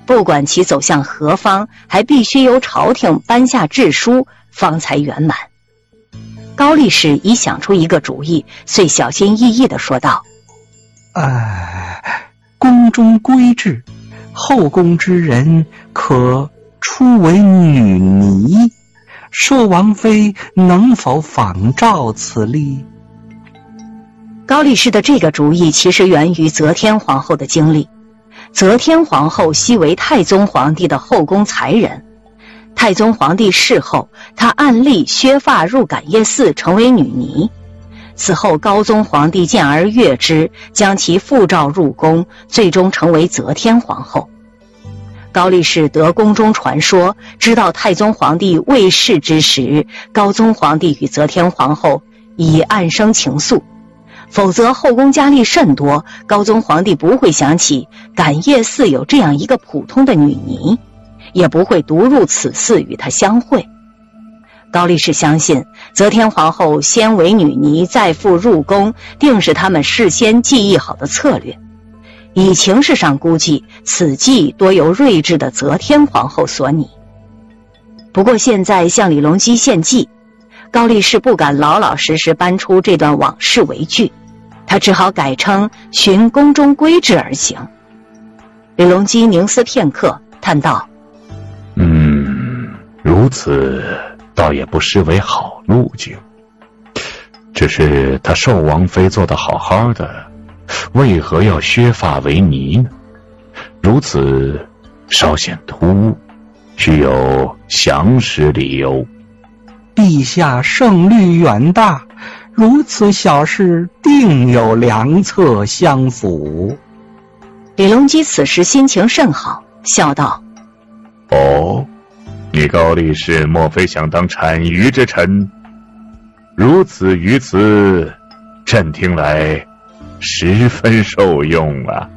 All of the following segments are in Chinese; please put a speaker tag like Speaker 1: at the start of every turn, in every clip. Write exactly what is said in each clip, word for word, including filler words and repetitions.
Speaker 1: 不管其走向何方，还必须由朝廷颁下制书，方才圆满。高力士已想出一个主意，遂小心翼翼地说道：
Speaker 2: 哎，宫中规制，后宫之人可初为女尼，寿王妃能否仿照此例？
Speaker 1: 高力士的这个主意其实源于则天皇后的经历。则天皇后昔为太宗皇帝的后宫才人，太宗皇帝逝后，他暗例削发入感业寺，成为女尼。此后高宗皇帝见而悦之，将其复召入宫，最终成为则天皇后。高力士得宫中传说，知道太宗皇帝未逝之时，高宗皇帝与则天皇后已暗生情愫，否则后宫佳丽甚多，高宗皇帝不会想起感业寺有这样一个普通的女尼，也不会独入此寺与她相会。高力士相信则天皇后先为女尼再复入宫，定是他们事先计议好的策略。以情势上估计，此计多由睿智的则天皇后所拟。不过现在向李隆基献计，高力士不敢老老实实搬出这段往事为据，他只好改称循宫中规制而行。李隆基凝思片刻，叹道：
Speaker 3: 嗯，如此倒也不失为好路径。只是他寿王妃做得好好的，为何要削发为尼呢？如此稍显突兀，需有详实理由。
Speaker 2: 陛下圣虑远大，如此小事定有良策相辅。
Speaker 1: 李隆基此时心情甚好，笑道：
Speaker 3: 哦，你高力士莫非想当产鱼之臣？如此于此，朕听来十分受用啊！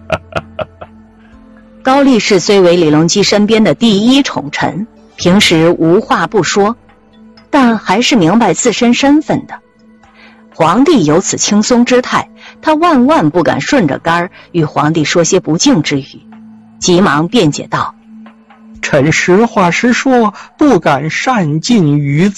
Speaker 1: 高力士虽为李隆基身边的第一宠臣，平时无话不说，但还是明白自身身份的。皇帝有此轻松之态，他万万不敢顺着杆儿与皇帝说些不敬之语，急忙辩解道：
Speaker 2: 臣实话实说，不敢擅进于